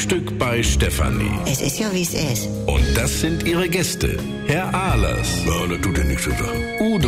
Frühstück bei Stefanie. Es ist ja, wie es ist. Und das sind ihre Gäste. Herr Ahlers. Ja, das tut ja nichts zur Sache. Udo.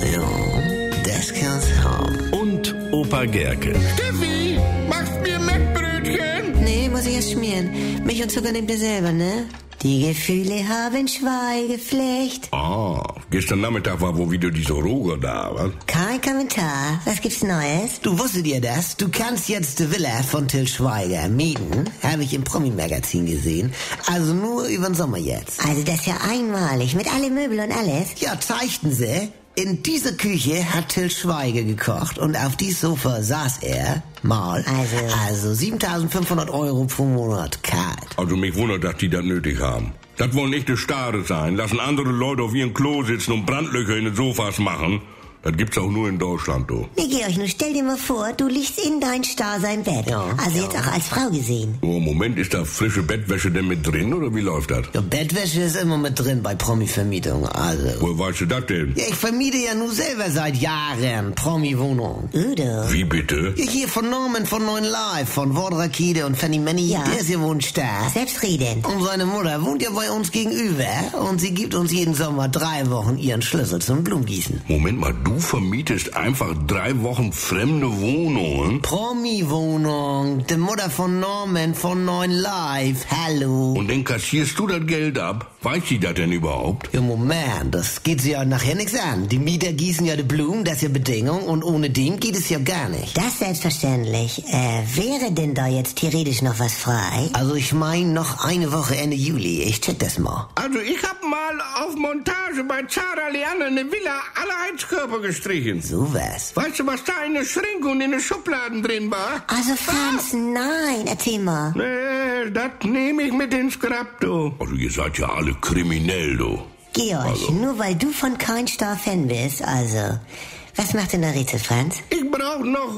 Ja, das kann's haben. Und Opa Gerke. Steffi, machst mir Mettbrötchen? Nee, muss ich erst schmieren. Milch und Zucker nehmt ihr selber, ne? Die Gefühle haben Schweigepflicht. Gestern Nachmittag war wohl wieder dieser Roger da, was? Kein Kommentar. Was gibt's Neues? Du, wusstet ihr das? Du kannst jetzt die Villa von Till Schweiger mieten. Habe ich im Promi-Magazin gesehen. Also nur über den Sommer jetzt. Also das ist ja einmalig. Mit alle Möbel und alles. Ja, zeigten sie. In dieser Küche hat Till Schweiger gekocht und auf dieses Sofa saß er mal. Also 7.500 € pro Monat kalt. Also mich wundert, dass die das nötig haben. Das wollen echte Stare sein. Lassen andere Leute auf ihrem Klo sitzen und Brandlöcher in den Sofas machen. Das gibt's auch nur in Deutschland, du. Nee, Georg, nun stell dir mal vor, du liegst in dein Star sein Bett. Ja, also jetzt auch als Frau gesehen. Oh, Moment, ist da frische Bettwäsche denn mit drin oder wie läuft das? Ja, Bettwäsche ist immer mit drin bei Promi-Vermietung. Also. Woher weißt du das denn? Ja, ich vermiete ja nur selber seit Jahren Promi-Wohnung. Udo. Wie bitte? Ja, hier von Norman von Neuen Live, von Wortrakete und Fanny Manny. Ja. Der ist ja wohnstark. Selbstredend. Und seine Mutter wohnt ja bei uns gegenüber und sie gibt uns jeden Sommer 3 Wochen ihren Schlüssel zum Blumengießen. Moment mal, du vermietest einfach 3 Wochen fremde Wohnungen? Promi-Wohnung, die Mutter von Norman von Neuen Live, hallo. Und dann kassierst du das Geld ab? Weiß sie das denn überhaupt? Ja, Moment, das geht sie ja nachher nichts an. Die Mieter gießen ja die Blumen, das ist ja Bedingung und ohne dem geht es ja gar nicht. Das selbstverständlich. Wäre denn da jetzt theoretisch noch was frei? Also ich meine noch eine Woche Ende Juli, ich check das mal. Also ich hab mal auf Montage bei Zara Leanne eine Villa alle Heizkörper gestrichen. So was. Weißt du, was da in der Schränke und in den Schubladen drin war? Also Franz, nein, erzähl mal. Nee, das nehme ich mit ins Grab, du. Also ihr seid ja alle kriminell, du. Georg, nur weil du von kein Star-Fan bist, also. Was macht denn der Rätsel, Franz? Ich brauch noch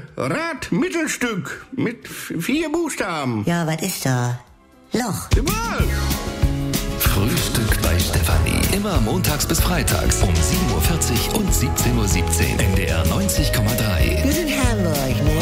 Rad-Mittelstück mit 4 Buchstaben. Ja, was ist da? Loch. Jawohl. Frühstück bei Stefanie. Immer montags bis freitags um 7.40 Uhr und 17.17 Uhr. NDR 90,3. Wir sind Hamburg, ne?